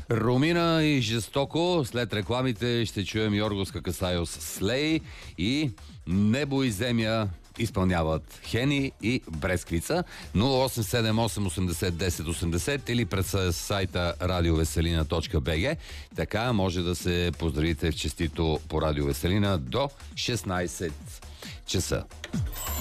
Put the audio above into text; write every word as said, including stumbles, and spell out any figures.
Румина и жестоко. След рекламите ще чуем Йоргос Какасайос Слей и Небо и земя изпълняват Хени и Бресквица. нула осем седем осем осемдесет десет осемдесет или през сайта радиовеселина точка бг. Така може да се поздравите в честито по Радио Веселина до шестнайсет часа.